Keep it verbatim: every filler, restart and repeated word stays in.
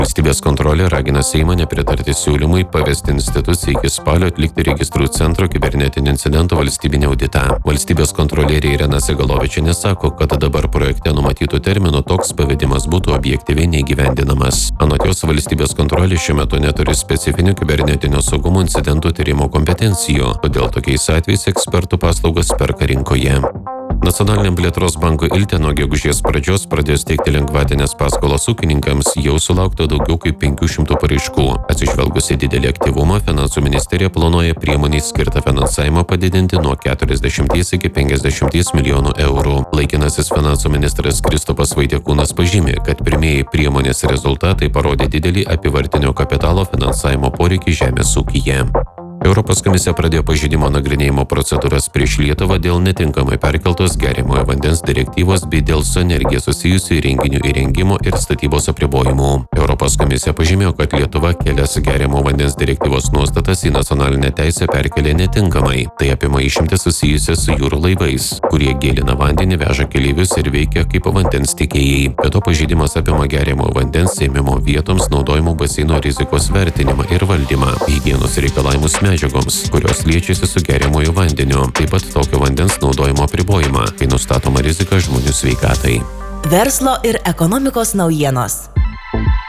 Valstybės kontrolė ragina Seimą nepritarti siūlymui pavesti institucijai iki spalio atlikti registrų centro kibernetinio incidento valstybinį auditą. Valstybės kontrolierė Irena Segalovičienė sako, kad dabar projekte numatytų terminų toks pavedimas būtų objektyviai neįgyvendinamas. Anot jos, valstybės kontrolė šiuo metu neturi specifinių kibernetinio saugumo incidentų tyrimo kompetencijų, todėl tokiais atvejais ekspertų paslaugas perka rinkoje. Nacionaliniam plėtros bankui Ilte nuo gegužės pradžios pradės teikti lengvatinės paskolas ūkininkams jau sulaukta daugiau kaip penkių šimtų paraiškų. Atsižvelgusi didelį aktyvumą, Finansų ministerija planuoja priemoniai skirtą finansavimą padidinti nuo keturiasdešimties iki penkiasdešimties milijonų eurų. Laikinasis finansų ministras Kristupas Vaitiekūnas pažymė, kad pirmieji priemonės rezultatai parodė didelį apyvartinio kapitalo finansavimo poreikį žemės ūkyje. Europos komisija pradėjo pažeidimo nagrinėjimo procedūras prieš Lietuvą dėl netinkamai perkeltos geriamojo vandens direktyvos bei dėl su energija susijusių įrenginių įrengimo ir statybos apribojimų. Europos komisija pažymėjo, kad Lietuva kelias geriamo vandens direktyvos nuostatas į nacionalinę teisę perkelė netinkamai. Tai apima išimtis susijusias su jūrų laivais, kurie gėlina vandenį, veža keleivius ir veikia kaip vandens tiekėjai. Be to pažeidimas apima geriamojo vandens ėmimo vietoms naudojimo baseino rizikos vertinimą ir valdymą, higienos reikalavimus medžiagoms, kurios liečiasi su geriamuoju vandeniu, taip pat tokio vandens naudojimo apribojimą, kai nustatoma rizika žmonių sveikatai. Verslo ir ekonomikos naujienos.